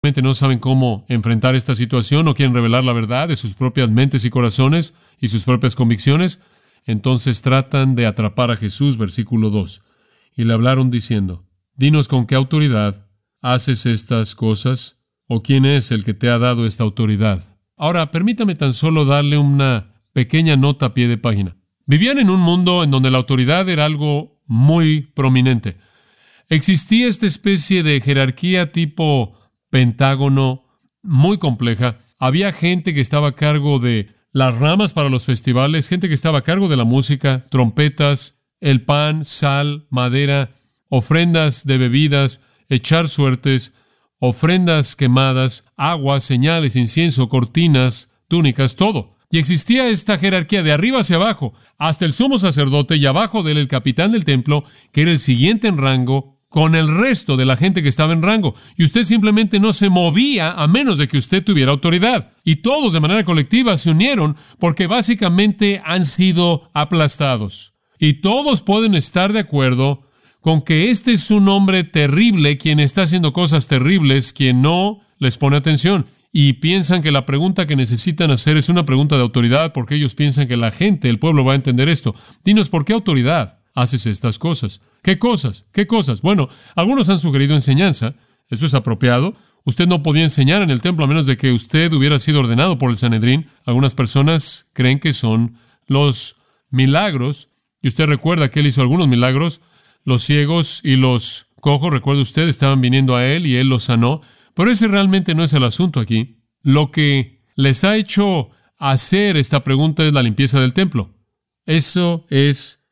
no saben cómo enfrentar esta situación, no quieren revelar la verdad de sus propias mentes y corazones y sus propias convicciones. Entonces tratan de atrapar a Jesús, versículo 2. Y le hablaron diciendo: dinos con qué autoridad haces estas cosas, o quién es el que te ha dado esta autoridad. Ahora, permítame tan solo darle una pequeña nota a pie de página. Vivían en un mundo en donde la autoridad era algo muy prominente. Existía esta especie de jerarquía tipo pentágono muy compleja. Había gente que estaba a cargo de las ramas para los festivales, gente que estaba a cargo de la música, trompetas, el pan, sal, madera, ofrendas de bebidas, echar suertes, ofrendas quemadas, agua, señales, incienso, cortinas, túnicas, todo. Y existía esta jerarquía de arriba hacia abajo, hasta el sumo sacerdote y abajo de él el capitán del templo, que era el siguiente en rango, con el resto de la gente que estaba en rango. Y usted simplemente no se movía a menos de que usted tuviera autoridad. Y todos de manera colectiva se unieron porque básicamente han sido aplastados. Y todos pueden estar de acuerdo con que este es un hombre terrible quien está haciendo cosas terribles, quien no les pone atención. Y piensan que la pregunta que necesitan hacer es una pregunta de autoridad porque ellos piensan que la gente, el pueblo, va a entender esto. Dinos, ¿por qué autoridad haces estas cosas? ¿Qué cosas? ¿Qué cosas? Bueno, algunos han sugerido enseñanza. Eso es apropiado. Usted no podía enseñar en el templo a menos de que usted hubiera sido ordenado por el Sanedrín. Algunas personas creen que son los milagros. Y usted recuerda que él hizo algunos milagros. Los ciegos y los cojos, recuerda usted, estaban viniendo a él y él los sanó. Pero ese realmente no es el asunto aquí. Lo que les ha hecho hacer esta pregunta es la limpieza del templo. Eso es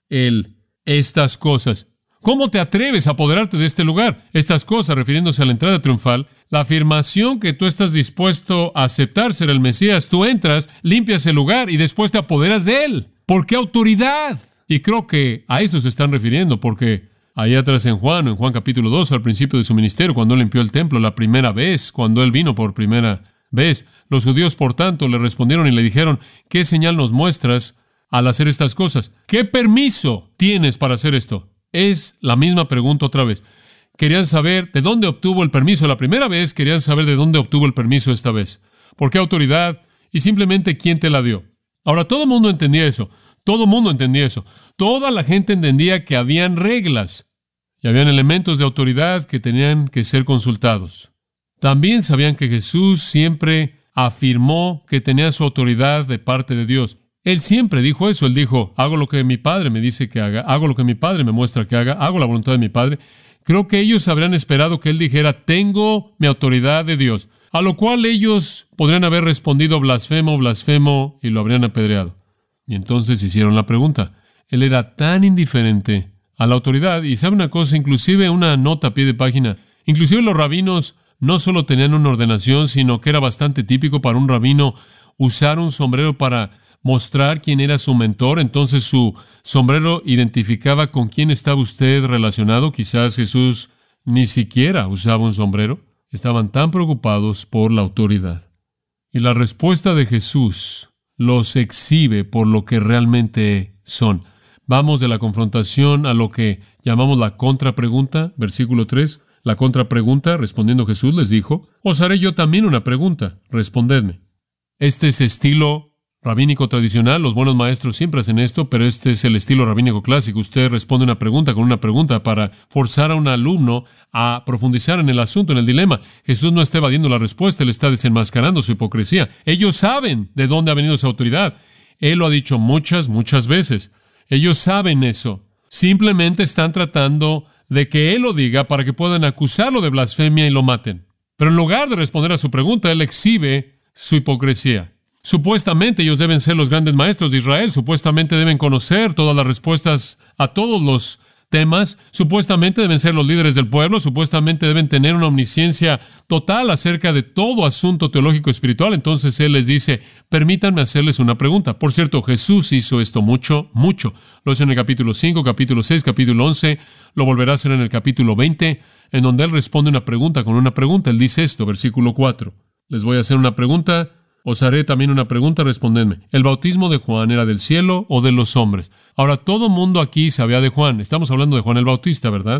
estas cosas. ¿Cómo te atreves a apoderarte de este lugar? Estas cosas, refiriéndose a la entrada triunfal, la afirmación que tú estás dispuesto a aceptar ser el Mesías. Tú entras, limpias el lugar y después te apoderas de él. ¿Por qué autoridad? Y creo que a eso se están refiriendo, porque ahí atrás en Juan capítulo 2, al principio de su ministerio, cuando él limpió el templo la primera vez, cuando él vino por primera vez, los judíos, por tanto, le respondieron y le dijeron: ¿qué señal nos muestras al hacer estas cosas? ¿Qué permiso tienes para hacer esto? Es la misma pregunta otra vez. Querían saber de dónde obtuvo el permiso la primera vez, querían saber de dónde obtuvo el permiso esta vez. ¿Por qué autoridad? Y simplemente, ¿quién te la dio? Ahora, todo el mundo entendía eso. Todo el mundo entendía eso. Toda la gente entendía que habían reglas y habían elementos de autoridad que tenían que ser consultados. También sabían que Jesús siempre afirmó que tenía su autoridad de parte de Dios. Él siempre dijo eso. Él dijo: hago lo que mi Padre me dice que haga, hago lo que mi Padre me muestra que haga, hago la voluntad de mi Padre. Creo que ellos habrían esperado que Él dijera: tengo mi autoridad de Dios. A lo cual ellos podrían haber respondido: blasfemo, blasfemo, y lo habrían apedreado. Y entonces hicieron la pregunta. Él era tan indiferente a la autoridad. Y sabe una cosa, inclusive una nota a pie de página. Inclusive los rabinos no solo tenían una ordenación, sino que era bastante típico para un rabino usar un sombrero para mostrar quién era su mentor. Entonces su sombrero identificaba con quién estaba usted relacionado. Quizás Jesús ni siquiera usaba un sombrero. Estaban tan preocupados por la autoridad. Y la respuesta de Jesús los exhibe por lo que realmente son. Vamos de la confrontación a lo que llamamos la contrapregunta. Versículo 3. La contrapregunta, respondiendo Jesús, les dijo: os haré yo también una pregunta. Respondedme. Este es estilo rabínico tradicional. Los buenos maestros siempre hacen esto, pero este es el estilo rabínico clásico. Usted responde una pregunta con una pregunta para forzar a un alumno a profundizar en el asunto, en el dilema. Jesús no está evadiendo la respuesta, Él está desenmascarando su hipocresía. Ellos saben de dónde ha venido esa autoridad. Él lo ha dicho muchas veces. Ellos saben eso. Simplemente están tratando de que Él lo diga para que puedan acusarlo de blasfemia y lo maten. Pero en lugar de responder a su pregunta, Él exhibe su hipocresía. Supuestamente ellos deben ser los grandes maestros de Israel, supuestamente deben conocer todas las respuestas a todos los temas, supuestamente deben ser los líderes del pueblo, supuestamente deben tener una omnisciencia total acerca de todo asunto teológico espiritual. Entonces Él les dice: permítanme hacerles una pregunta. Por cierto, Jesús hizo esto mucho. Lo hizo en el capítulo 5, capítulo 6, capítulo 11, lo volverá a hacer en el capítulo 20, en donde Él responde una pregunta con una pregunta. Él dice esto, versículo 4. Les voy a hacer una pregunta. Os haré también una pregunta, respondedme. ¿El bautismo de Juan era del cielo o de los hombres? Ahora, todo mundo aquí sabía de Juan. Estamos hablando de Juan el Bautista, ¿verdad?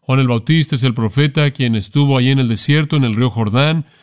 Juan el Bautista es el profeta quien estuvo allí en el desierto, en el río Jordán,